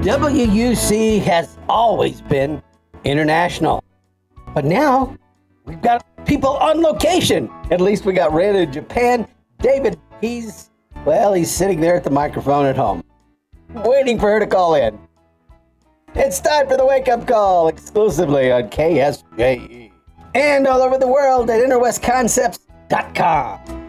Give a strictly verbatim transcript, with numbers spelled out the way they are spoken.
W U C has always been international. But now, we've got people on location. At least we got Randa in Japan. David, he's, well, he's sitting there at the microphone at home, waiting for her to call in. It's time for the wake-up call, exclusively on K S J E. And all over the world at interwest concepts dot com.